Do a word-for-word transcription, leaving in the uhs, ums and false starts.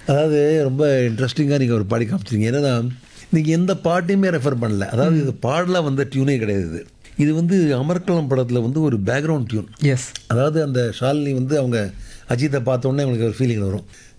அதாவது ரொம்ப இன்ட்ரெஸ்டிங்காக நீங்கள் ஒரு பாடி காமிச்சிருங்க. என்னன்னா நீங்கள் எந்த பாட்டையுமே ரெஃபர் பண்ணல. அதாவது இது பாடலாம் வந்த டியூனே கிடையாது. இது இது வந்து அமர்க்களம் படத்தில் வந்து ஒரு பேக்ரவுண்ட் டியூன். எஸ். அதாவது அந்த ஷாலினி வந்து அவங்க அஜித்தை பார்த்தோன்னே அவங்களுக்கு ஒரு ஃபீலிங் வரும்.